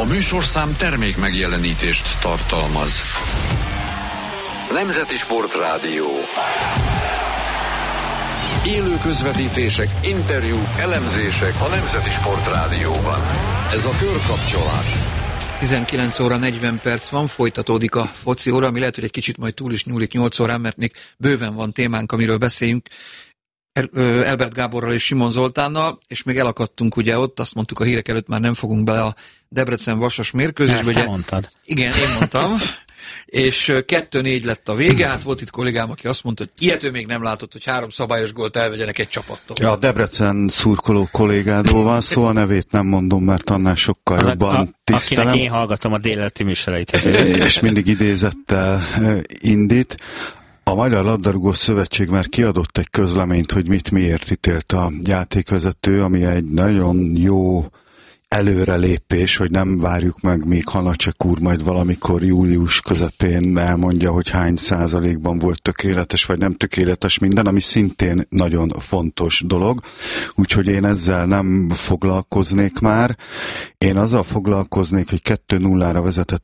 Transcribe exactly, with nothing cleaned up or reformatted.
A műsorszám termék megjelenítést tartalmaz. Nemzeti Sportrádió. Élő közvetítések, interjúk, elemzések a Nemzeti Sportrádióban. Ez a Körkapcsolás. tizenkilenc óra negyven perc van, folytatódik a foci óra, ami lehet, hogy egy kicsit majd túl is nyúlik nyolc órán, mert még bőven van témánk, amiről beszéljünk Elbert Gáborral és Simon Zoltánnal, és még elakadtunk ugye ott, azt mondtuk a hírek előtt, már nem fogunk bele a Debrecen-Vasas mérkőzésbe. Ezt te mondtad. Igen, én mondtam. És kettő négy lett a vége, hát volt itt kollégám, aki azt mondta, hogy ilyet ő még nem látott, hogy három szabályos gólt elvegyenek egy csapattól. Ja, a Debrecen szurkoló kollégádról van szó, a nevét nem mondom, mert annál sokkal az jobban a, tisztelem. Akinek én hallgatom a délelőtti műsorait. És mindig idézettel indít. A Magyar Labdarúgó Szövetség már kiadott egy közleményt, hogy mit miért ítélt a játékvezető, ami egy nagyon jó előrelépés, hogy nem várjuk meg, míg Hanacsek úr majd valamikor július közepén elmondja, hogy hány százalékban volt tökéletes, vagy nem tökéletes minden, ami szintén nagyon fontos dolog. Úgyhogy én ezzel nem foglalkoznék már. Én azzal foglalkoznék, hogy kettő nullára vezetett